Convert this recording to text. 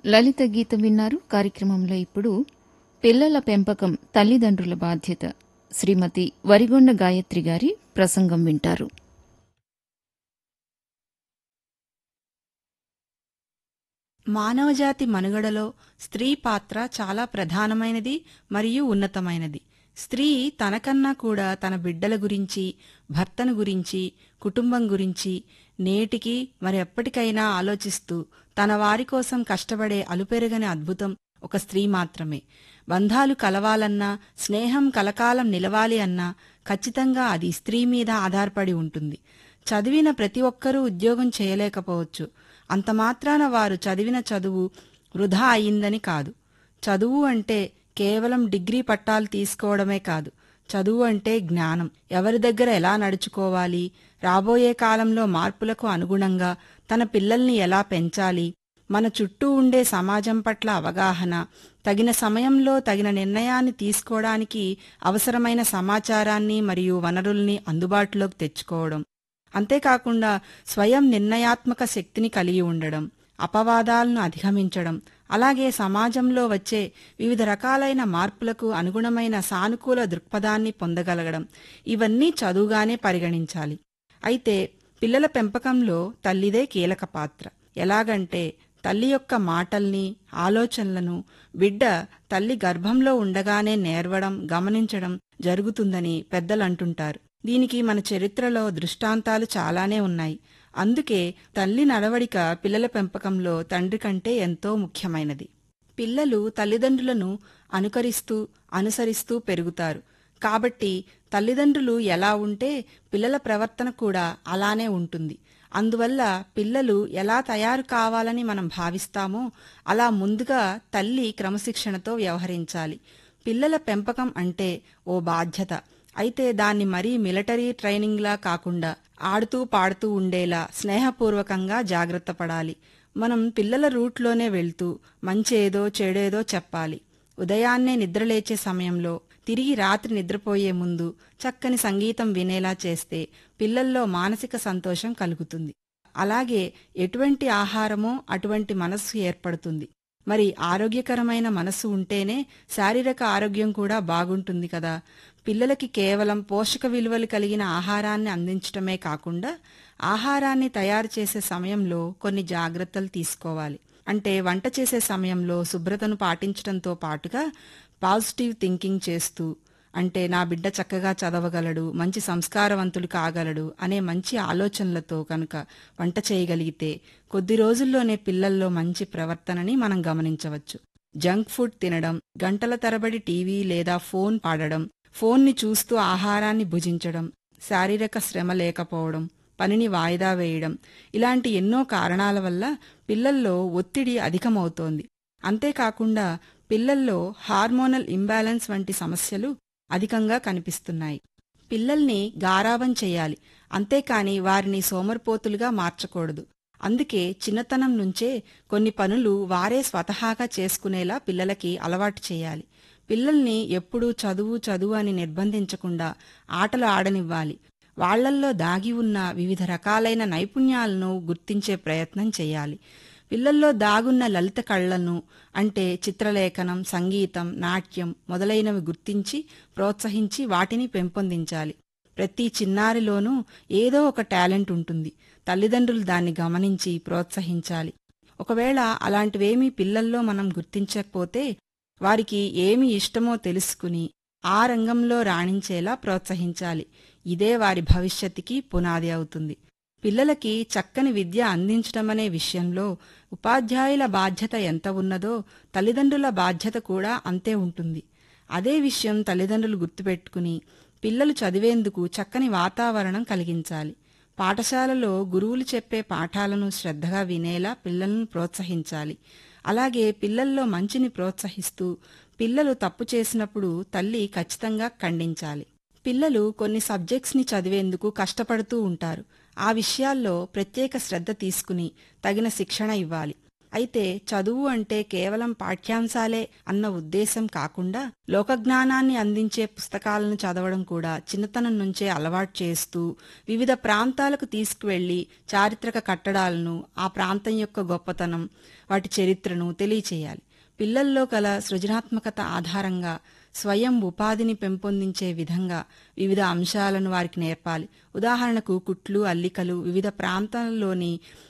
లలిత గీతం విన్నారు. కార్యక్రమంలో ఇప్పుడు పిల్లల పెంపకం తల్లిదండ్రుల బాధ్యత శ్రీమతి వరిగొండ గాయత్రి గారి ప్రసంగం వింటారు. మానవజాతి మనుగడలో స్త్రీ పాత్ర చాలా ప్రధానమైనది మరియు ఉన్నతమైనది. స్త్రీ తనకన్నా కూడా తన బిడ్డల గురించి, భర్తను గురించి, కుటుంబం గురించి నేటికి మరి ఎప్పటికైనా ఆలోచిస్తూ తన వారి కోసం కష్టపడే అలుపెరగని అద్భుతం ఒక స్త్రీ మాత్రమే. బంధాలు కలవాలన్నా, స్నేహం కలకాలం నిలవాలి అన్నా ఖచ్చితంగా అది స్త్రీ మీద ఆధారపడి ఉంటుంది. చదివిన ప్రతి ఒక్కరూ ఉద్యోగం చేయలేకపోవచ్చు. అంతమాత్రాన వారు చదివిన చదువు వృధా అయిందని కాదు. చదువు అంటే కేవలం డిగ్రీ పట్టాలు తీసుకోవడమే కాదు. చదువు అంటే జ్ఞానం. ఎవరి దగ్గర ఎలా నడుచుకోవాలి, రాబోయే కాలంలో మార్పులకు అనుగుణంగా తన పిల్లల్ని ఎలా పెంచాలి, మన చుట్టూ ఉండే సమాజం పట్ల అవగాహన, తగిన సమయంలో తగిన నిర్ణయాన్ని తీసుకోవడానికి అవసరమైన సమాచారాన్ని మరియు వనరుల్ని అందుబాటులోకి తెచ్చుకోవడం, అంతేకాకుండా స్వయం నిర్ణయాత్మక శక్తిని కలిగి ఉండడం, అపవాదాలను అధిగమించడం, అలాగే సమాజంలో వచ్చే వివిధ రకాలైన మార్పులకు అనుగుణమైన సానుకూల దృక్పథాన్ని పొందగలగడం, ఇవన్నీ చదువుగానే పరిగణించాలి. అయితే పిల్లల పెంపకంలో తల్లిదే కీలక పాత్ర. ఎలాగంటే తల్లి యొక్క మాటల్ని, ఆలోచనలను బిడ్డ తల్లి గర్భంలో ఉండగానే నేర్వడం, గమనించడం జరుగుతుందని పెద్దలు అంటుంటారు. దీనికి మన చరిత్రలో దృష్టాంతాలు చాలానే ఉన్నాయి. అందుకే తల్లి నడవడిక పిల్లల పెంపకంలో తండ్రి కంటే ఎంతో ముఖ్యమైనది. పిల్లలు తల్లిదండ్రులను అనుసరిస్తూ పెరుగుతారు. కాబట్టి తల్లిదండ్రులు ఎలా ఉంటే పిల్లల ప్రవర్తన కూడా అలానే ఉంటుంది. అందువల్ల పిల్లలు ఎలా తయారు కావాలని మనం భావిస్తామో అలా ముందుగా తల్లి క్రమశిక్షణతో వ్యవహరించాలి. పిల్లల పెంపకం అంటే ఓ బాధ్యత. అయితే దాన్ని మరీ మిలిటరీ ట్రైనింగ్లా కాకుండా ఆడుతూ పాడుతూ ఉండేలా స్నేహపూర్వకంగా జాగ్రత్త పడాలి. మనం పిల్లల రూట్లోనే వెళ్తూ మంచేదో చెడేదో చెప్పాలి. ఉదయాన్నే నిద్రలేచే సమయంలో, తిరిగి రాత్రి నిద్రపోయే ముందు చక్కని సంగీతం వినేలా చేస్తే పిల్లల్లో మానసిక సంతోషం కలుగుతుంది. అలాగే ఎటువంటి ఆహారమో అటువంటి మనస్సు ఏర్పడుతుంది. మరి ఆరోగ్యకరమైన మనస్సు ఉంటేనే శారీరక ఆరోగ్యం కూడా బాగుంటుంది కదా. పిల్లలకి కేవలం పోషక విలువలు కలిగిన ఆహారాన్ని అందించటమే కాకుండా ఆహారాన్ని తయారు చేసే సమయంలో కొన్ని జాగ్రత్తలు తీసుకోవాలి. అంటే వంట చేసే సమయంలో శుభ్రతను పాటించడంతో పాటుగా పాజిటివ్ థింకింగ్ చేస్తూ, అంటే నా బిడ్డ చక్కగా చదవగలడు, మంచి సంస్కారవంతుడు కాగలడు అనే మంచి ఆలోచనలతో కనుక వంట చేయగలిగితే కొద్ది రోజుల్లోనే పిల్లల్లో మంచి ప్రవర్తనని మనం గమనించవచ్చు. జంక్ ఫుడ్ తినడం, గంటల తరబడి టీవీ లేదా ఫోన్ వాడడం, ఫోన్ని చూస్తూ ఆహారాన్ని భుజించడం, శారీరక శ్రమ లేకపోవడం, పనిని వాయిదా వేయడం, ఇలాంటి ఎన్నో కారణాల వల్ల పిల్లల్లో ఒత్తిడి అధికమవుతోంది. అంతేకాకుండా పిల్లల్లో హార్మోనల్ ఇంబ్యాలెన్స్ వంటి సమస్యలు అధికంగా కనిపిస్తున్నాయి. పిల్లల్ని గారాబం చేయాలి, అంతేకాని వారిని సోమరిపోతులుగా మార్చకూడదు. అందుకే చిన్నతనం నుంచే కొన్ని పనులు వారే స్వతహాగా చేసుకునేలా పిల్లలకి అలవాటు చేయాలి. పిల్లల్ని ఎప్పుడూ చదువు అని నిర్బంధించకుండా ఆటలు ఆడనివ్వాలి. వాళ్లల్లో దాగి ఉన్న వివిధ రకాలైన నైపుణ్యాలను గుర్తించే ప్రయత్నం చేయాలి. పిల్లల్లో దాగున్న లలిత కళలను, అంటే చిత్రలేఖనం, సంగీతం, నాట్యం మొదలైనవి గుర్తించి ప్రోత్సహించి వాటిని పెంపొందించాలి. ప్రతి చిన్నారిలోనూ ఏదో ఒక టాలెంట్ ఉంటుంది. తల్లిదండ్రులు దాన్ని గమనించి ప్రోత్సహించాలి. ఒకవేళ అలాంటివేమీ పిల్లల్లో మనం గుర్తించకపోతే వారికి ఏమి ఇష్టమో తెలుసుకుని ఆ రంగంలో రాణించేలా ప్రోత్సహించాలి. ఇదే వారి భవిష్యత్తుకి పునాది అవుతుంది. పిల్లలకి చక్కని విద్య అందించడమనే విషయంలో ఉపాధ్యాయుల బాధ్యత ఎంత ఉన్నదో తల్లిదండ్రుల బాధ్యత కూడా అంతే ఉంటుంది. అదే విషయం తల్లిదండ్రులు గుర్తుపెట్టుకుని పిల్లలు చదివేందుకు చక్కని వాతావరణం కలిగించాలి. పాఠశాలలో గురువులు చెప్పే పాఠాలను శ్రద్ధగా వినేలా పిల్లలను ప్రోత్సహించాలి. అలాగే పిల్లల్లో మంచిని ప్రోత్సహిస్తూ పిల్లలు తప్పు చేసినప్పుడు తల్లి ఖచ్చితంగా ఖండించాలి. పిల్లలు కొన్ని సబ్జెక్ట్స్ని చదివేందుకు కష్టపడుతూ ఉంటారు. ఆ విషయాల్లో ప్రత్యేక శ్రద్ధ తీసుకుని తగిన శిక్షణ ఇవ్వాలి. అయితే చదువు అంటే కేవలం పాఠ్యాంశాలే అన్న ఉద్దేశం కాకుండా లోకజ్ఞానాన్ని అందించే పుస్తకాలను చదవడం కూడా చిన్నతనం నుంచే అలవాటు చేస్తూ వివిధ ప్రాంతాలకు తీసుకువెళ్లి చారిత్రక కట్టడాలను, ఆ ప్రాంతం యొక్క గొప్పతనం, వాటి చరిత్రను తెలియచేయాలి. పిల్లల్లో గల సృజనాత్మకత ఆధారంగా స్వయం ఉపాధిని పెంపొందించే విధంగా వివిధ అంశాలను వారికి నేర్పాలి. ఉదాహరణకు కుట్లు, అల్లికలు, వివిధ ప్రాంతాల్లోని